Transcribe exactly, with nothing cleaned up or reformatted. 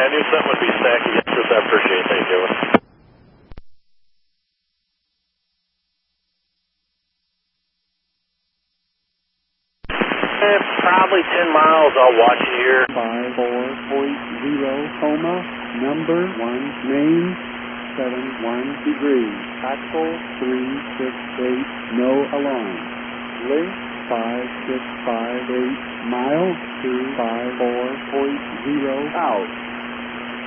I knew something would be stacked against us. I appreciate that, Joey. Eh, probably ten miles. I'll watch you here. five four point zero, Coma, number one, main, seven one degrees. Axle, three six eight, no alarm. Length, five six five eight, mile, two five four point zero, out.